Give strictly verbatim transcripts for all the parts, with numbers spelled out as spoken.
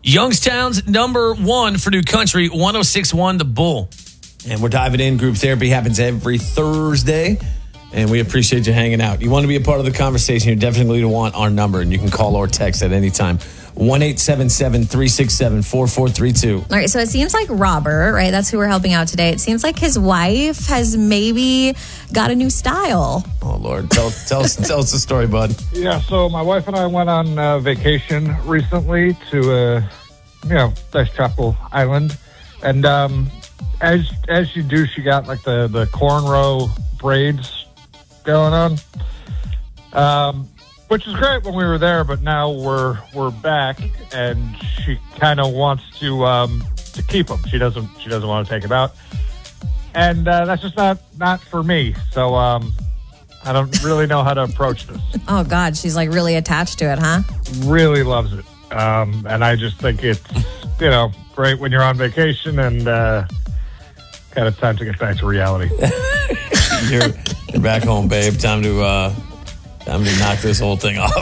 Youngstown's number one for New Country, one oh six point one The Bull. And we're diving in. Group therapy happens every Thursday. And we appreciate you hanging out. You want to be a part of the conversation, you definitely want our number. And you can call or text at any time. one eight seven seven, three six seven, four four three two. All right, so it seems like Robert, right? That's who we're helping out today. It seems like his wife has maybe got a new style. Oh, Lord. Tell, tell, us, tell us the story, bud. Yeah, so my wife and I went on uh, vacation recently to a, you know, nice tropical island. And um, as as you do, she got like the, the cornrow braids going on. Um Which is great when we were there, but now we're we're back, and she kind of wants to um, to keep them. She doesn't she doesn't want to take them out, and uh, that's just not not for me. So um, I don't really know how to approach this. Oh God, she's like really attached to it, huh? Really loves it, um, and I just think it's you know great when you're on vacation and uh, kind of time to get back to reality. you're you're back home, babe. Time to. Uh... I'm going to knock this whole thing off.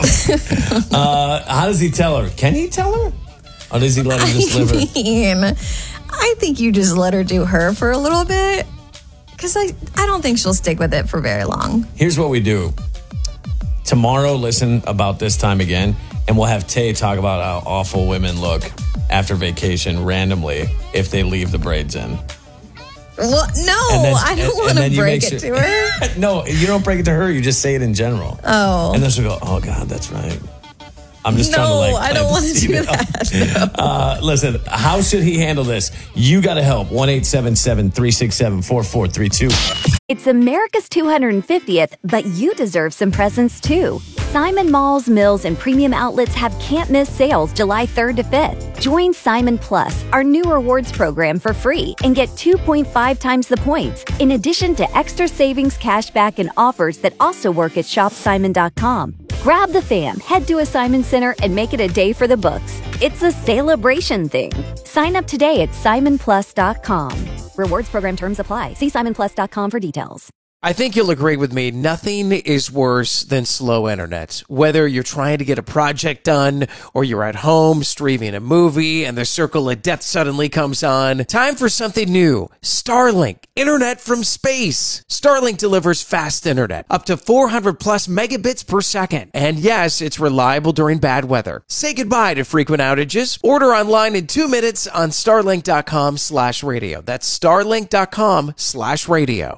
uh, how does he tell her? Can he tell her? Or does he let her just live her? I mean, I think you just let her do her for a little bit. Because I, I don't think she'll stick with it for very long. Here's what we do. Tomorrow, listen about this time again. And we'll have Tay talk about how awful women look after vacation randomly if they leave the braids in. Well, no, then, I don't want to break it sure, to her. No, you don't break it to her. You just say it in general. Oh. And then she'll go, oh, God, that's right. I'm just no, trying to like. No, I don't want to do that. No. Uh, listen, how should he handle this? You got to help. one eight seven seven, three six seven, four four three two. It's America's two hundred fiftieth, but you deserve some presents too. Simon Malls, Mills, and Premium Outlets have can't-miss sales July third to fifth. Join Simon Plus, our new rewards program, for free and get two point five times the points, in addition to extra savings, cashback, and offers that also work at shop simon dot com. Grab the fam, head to a Simon Center, and make it a day for the books. It's a celebration thing. Sign up today at simon plus dot com. Rewards program terms apply. See simon plus dot com for details. I think you'll agree with me. Nothing is worse than slow internet. Whether you're trying to get a project done or you're at home streaming a movie and the circle of death suddenly comes on, time for something new. Starlink, internet from space. Starlink delivers fast internet, up to four hundred plus megabits per second. And yes, it's reliable during bad weather. Say goodbye to frequent outages. Order online in two minutes on starlink dot com slash radio. That's starlink dot com slash radio.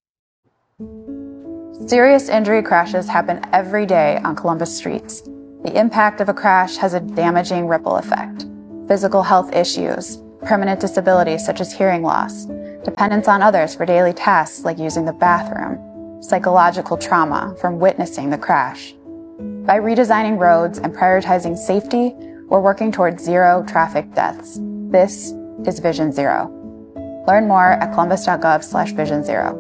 Serious injury crashes happen every day on Columbus streets. The impact of a crash has a damaging ripple effect. Physical health issues, permanent disabilities such as hearing loss, dependence on others for daily tasks like using the bathroom, psychological trauma from witnessing the crash. By redesigning roads and prioritizing safety, we're working towards zero traffic deaths. This is Vision Zero. Learn more at columbus dot gov slash vision zero.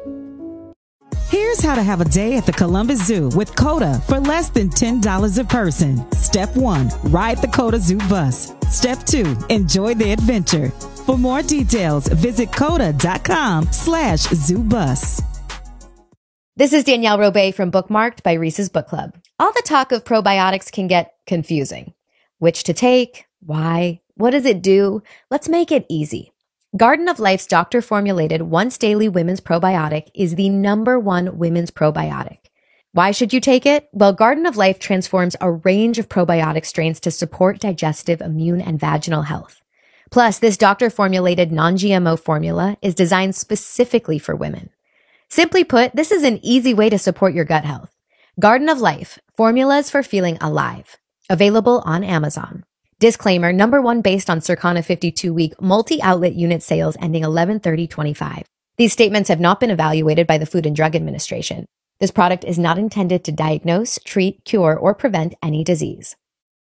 Here's how to have a day at the Columbus Zoo with COTA for less than ten dollars a person. Step one, ride the COTA Zoo bus. Step two, enjoy the adventure. For more details, visit coda dot com slash zoo bus. This is Danielle Robay from Bookmarked by Reese's Book Club. All the talk of probiotics can get confusing. Which to take? Why? What does it do? Let's make it easy. Garden of Life's doctor-formulated once-daily women's probiotic is the number one women's probiotic. Why should you take it? Well, Garden of Life transforms a range of probiotic strains to support digestive, immune, and vaginal health. Plus, this doctor-formulated non-G M O formula is designed specifically for women. Simply put, this is an easy way to support your gut health. Garden of Life, formulas for feeling alive. Available on Amazon. Disclaimer, number one based on Circana fifty-two week multi-outlet unit sales ending eleven thirty twenty-five. These statements have not been evaluated by the Food and Drug Administration. This product is not intended to diagnose, treat, cure, or prevent any disease.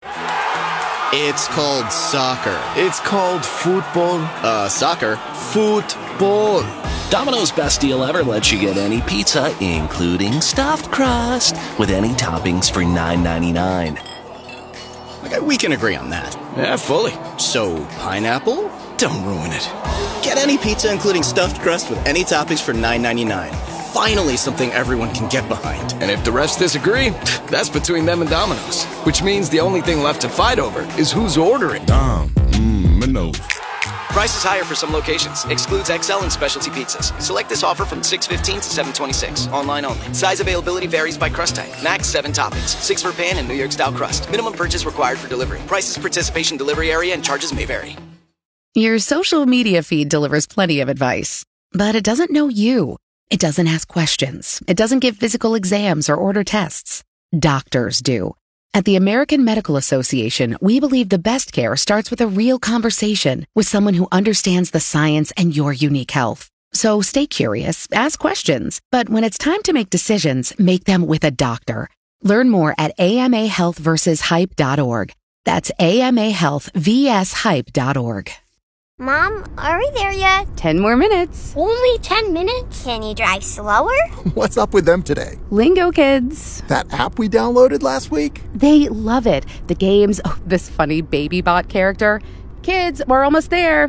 It's called soccer. It's called football. Uh, soccer. Football. Domino's best deal ever lets you get any pizza, including stuffed crust, with any toppings for nine ninety-nine. Okay, we can agree on that. Yeah, fully. So, pineapple? Don't ruin it. Get any pizza including stuffed crust with any toppings for nine ninety-nine. Finally, something everyone can get behind. And if the refs disagree, that's between them and Domino's. Which means the only thing left to fight over is who's ordering. Dom, mmm, Minos. Price is higher for some locations. Excludes X L and specialty pizzas. Select this offer from six fifteen to seven twenty-six. Online only. Size availability varies by crust type. Max seven toppings. Six for pan and New York style crust. Minimum purchase required for delivery. Prices, participation, delivery area, and charges may vary. Your social media feed delivers plenty of advice, but it doesn't know you. It doesn't ask questions. It doesn't give physical exams or order tests. Doctors do. At the American Medical Association, we believe the best care starts with a real conversation with someone who understands the science and your unique health. So stay curious, ask questions, but when it's time to make decisions, make them with a doctor. Learn more at A M A health versus hype dot org. That's A M A health versus hype dot org. Mom, are we there yet? Ten more minutes. Only ten minutes? Can you drive slower? What's up with them today? Lingo Kids. That app we downloaded last week? They love it. The games, oh, this funny baby bot character. Kids, we're almost there.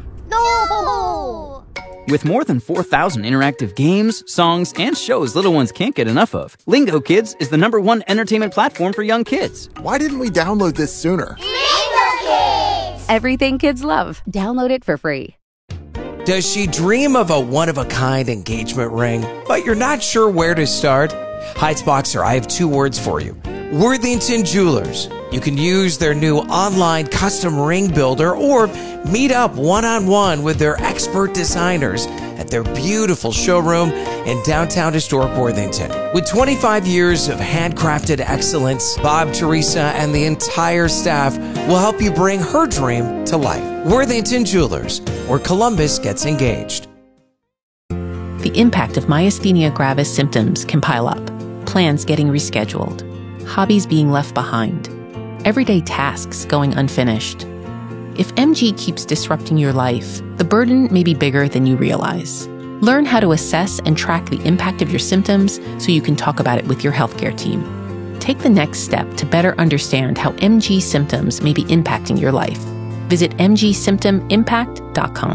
No! With more than four thousand interactive games, songs, and shows little ones can't get enough of, Lingo Kids is the number one entertainment platform for young kids. Why didn't we download this sooner? Lingo Kids! Everything kids love. Download it for free. Does she dream of a one-of-a-kind engagement ring, but you're not sure where to start? Heights Boxer, I have two words for you. Worthington Jewelers. You can use their new online custom ring builder or meet up one-on-one with their expert designers at their beautiful showroom in downtown historic Worthington. With twenty-five years of handcrafted excellence, Bob, Teresa, and the entire staff will help you bring her dream to life. Worthington Jewelers, where Columbus gets engaged. The impact of myasthenia gravis symptoms can pile up. Plans getting rescheduled. Hobbies being left behind. Everyday tasks going unfinished. If M G keeps disrupting your life, the burden may be bigger than you realize. Learn how to assess and track the impact of your symptoms so you can talk about it with your healthcare team. Take the next step to better understand how M G symptoms may be impacting your life. Visit m g symptom impact dot com.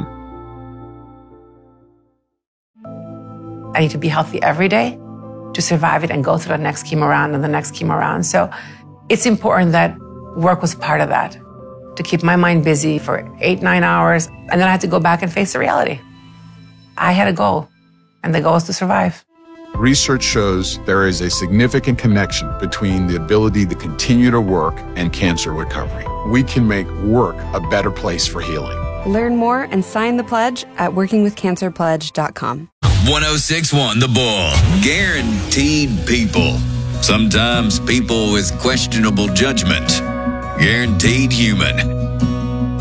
I need to be healthy every day to survive it and go through the next chemo round and the next chemo round. So it's important that work was part of that, to keep my mind busy for eight, nine hours. And then I had to go back and face the reality. I had a goal, and the goal is to survive. Research shows there is a significant connection between the ability to continue to work and cancer recovery. We can make work a better place for healing. Learn more and sign the pledge at working with cancer pledge dot com. one oh six point one The Bull. Guaranteed people. Sometimes people with questionable judgment. Guaranteed human.